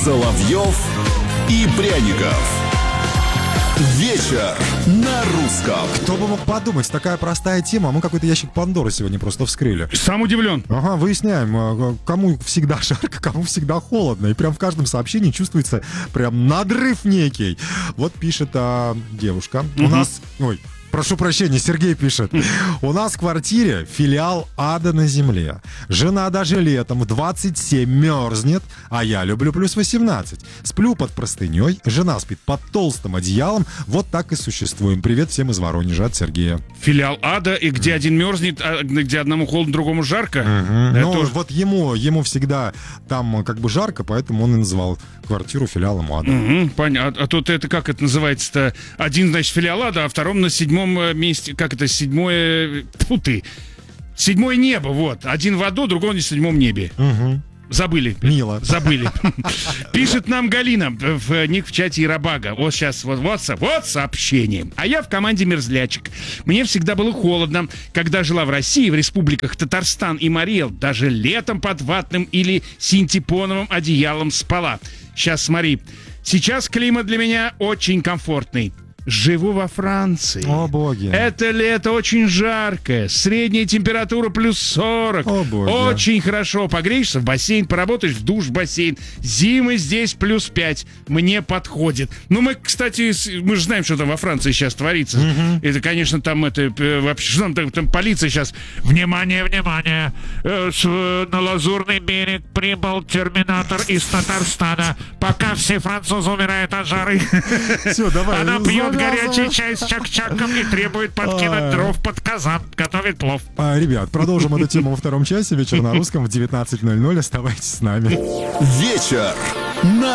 Соловьев и Пряников. Вечер на русском. Кто бы мог подумать, такая простая тема, а мы какой-то ящик Пандоры сегодня просто вскрыли. Сам удивлен. Ага, выясняем, кому всегда жарко, кому всегда холодно. И прям в каждом сообщении чувствуется прям надрыв некий. Вот пишет девушка. У нас... Ой, прошу прощения, Сергей пишет. У нас в квартире филиал ада на земле. Жена даже летом в 27 мерзнет, а я люблю плюс 18. Сплю под простыней, жена спит под толстым одеялом. Вот так и существуем. Привет всем из Воронежа от Сергея. Филиал ада, и где один мерзнет, а где одному холодно, другому жарко. Ну, тоже... вот ему всегда там как бы жарко, поэтому он и назвал квартиру филиалом ада. Понятно. А тут это как это называется-то? Один, значит, филиал ада, а втором на седьмом месте, как это, седьмое... Тьфу ты! Седьмое небо, вот. Один в аду, другой на седьмом небе. Забыли. Мило. Забыли. Пишет нам Галина в чате Ирабага. Вот сейчас, вот сообщение. А я в команде мерзлячек. Мне всегда было холодно. Когда жила в России, в республиках Татарстан и Марел, даже летом под ватным или синтепоновым одеялом спала. Сейчас смотри. Сейчас климат для меня очень комфортный. Живу во Франции. О, боги. Это лето очень жаркое. Средняя температура плюс 40. О, боги. Очень хорошо. Погреешься в бассейн, поработаешь в душ, в бассейн. Зимы здесь плюс 5. Мне подходит. Ну, мы, кстати, мы же знаем, что там во Франции сейчас творится. Это, конечно, там это вообще... Что там полиция сейчас... Внимание, внимание! На Лазурный берег прибыл терминатор из Татарстана. Пока все французы умирают от жары. Все, давай. Она пьет горячий чай с чак-чаком и требует подкинуть дров под казан. Готовит плов. Ребят, продолжим эту тему во втором часе. Вечер на русском в 19:00. Оставайтесь с нами. Вечер на